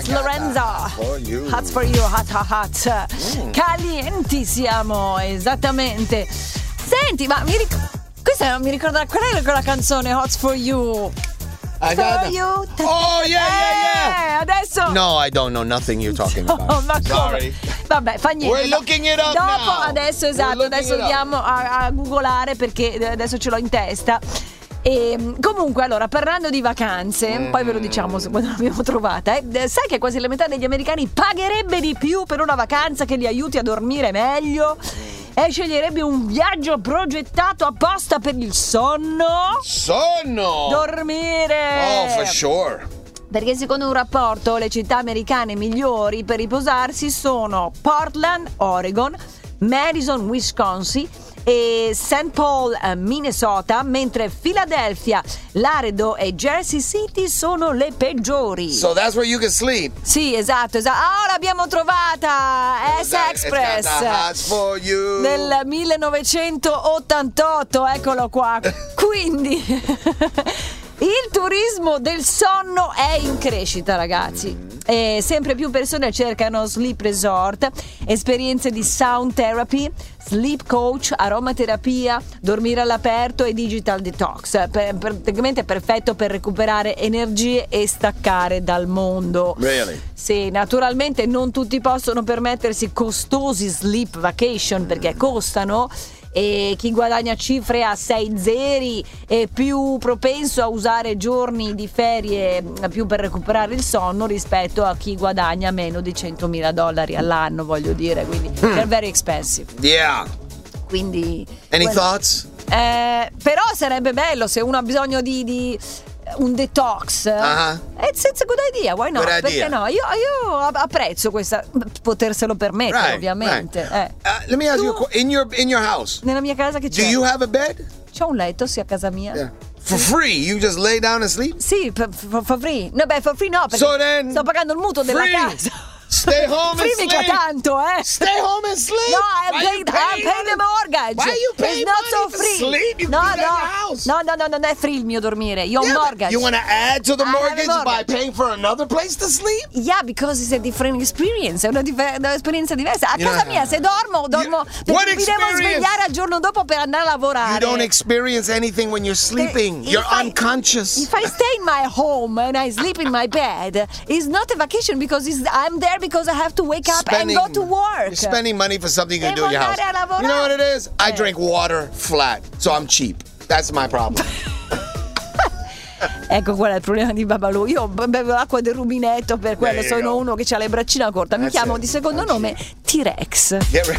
Lorenzo, hot for you, hot. Calienti siamo, esattamente. Senti, ma questa non mi ricorda, qual è quella canzone Hot for You? For you. Oh yeah. Adesso No, I don't know nothing you're talking about. Ma sorry. Vabbè, fa niente. We're looking it up dopo, now. Adesso andiamo a googolare perché adesso ce l'ho in testa. E comunque, allora, parlando di vacanze, poi ve lo diciamo quando l'abbiamo trovata, sai che quasi la metà degli americani pagherebbe di più per una vacanza che li aiuti a dormire meglio e sceglierebbe un viaggio progettato apposta per il sonno? Dormire! Oh, for sure. Perché secondo un rapporto le città americane migliori per riposarsi sono Portland, Oregon, Madison, Wisconsin e St. Paul, Minnesota, mentre Philadelphia, Laredo e Jersey City sono le peggiori. So that's where you can sleep. Sì, esatto. L'abbiamo trovata! S-Express del 1988, eccolo qua. Quindi il turismo del sonno è in crescita, ragazzi. E sempre più persone cercano sleep resort, esperienze di sound therapy, sleep coach, aromaterapia, dormire all'aperto e digital detox. Praticamente è perfetto per recuperare energie e staccare dal mondo. Really? Sì, naturalmente non tutti possono permettersi costosi sleep vacation perché costano. E chi guadagna cifre a 6 zeri è più propenso a usare giorni di ferie più per recuperare il sonno rispetto a chi guadagna meno di $100,000 all'anno, voglio dire, quindi they're very expensive. Yeah. Quindi Any thoughts? però sarebbe bello se uno ha bisogno di un detox. It's a good idea, why not? Perché no? Io apprezzo questa, poterselo permettere, ovviamente. Right. Let me ask you, in your house, nella mia casa che c'è? Do you have a bed? C'ho un letto, sì, a casa mia. Yeah. For free? You just lay down and sleep? Sì, for free. No, for free no, perché sto pagando il mutuo della casa. Stay home and sleep. Mica tanto, Stay home and sleep. No, I'm paying the mortgage. Why are you paying It's not money so for free. sleep? You No, can do that in your house. No, non è free il mio dormire. Io ho un mortgage. You want to add to the mortgage mortgage by paying for another place to sleep? Yeah, because it's a different experience. È un'esperienza diversa. A casa mia, se dormo mi devo svegliare al giorno dopo per andare a lavorare. You don't experience anything when you're sleeping. You're unconscious. If I stay in my home and I sleep in my bed, it's not a vacation because I'm there because I have to wake up and go to work. You're spending money for something you can do in your house. You know what it is? I drink water flat, so I'm cheap. That's my problem. Ecco qual è il problema di Babalù. Io bevo l'acqua del rubinetto, per quello sono uno che ha le braccine corte. Mi chiamo di secondo nome T-Rex.